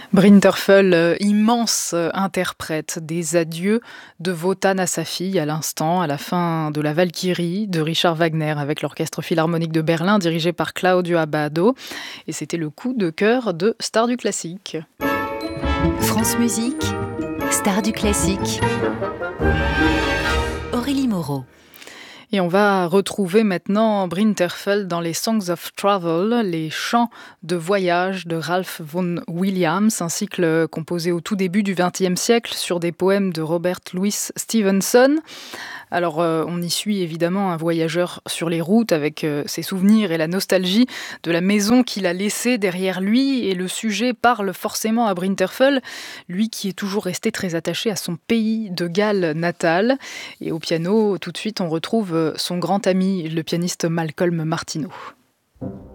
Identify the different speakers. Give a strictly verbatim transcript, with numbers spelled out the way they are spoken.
Speaker 1: Brinterfell, euh, immense euh, interprète des adieux de Wotan à sa fille à l'instant, à la fin de La Valkyrie de Richard Wagner avec l'Orchestre Philharmonique de Berlin dirigé par Claudio Abbado. Et c'était le coup de cœur de Star du classique.
Speaker 2: France Musique, Star du classique. Aurélie Moreau.
Speaker 1: Et on va retrouver maintenant Brinterfell dans les Songs of Travel, les chants de voyage de Ralph Vaughan Williams, un cycle composé au tout début du vingtième siècle sur des poèmes de Robert Louis Stevenson. Alors, euh, on y suit évidemment un voyageur sur les routes avec euh, ses souvenirs et la nostalgie de la maison qu'il a laissée derrière lui. Et le sujet parle forcément à Brinterfell, lui qui est toujours resté très attaché à son pays de Galles natal. Et au piano, tout de suite, on retrouve son grand ami, le pianiste Malcolm Martineau.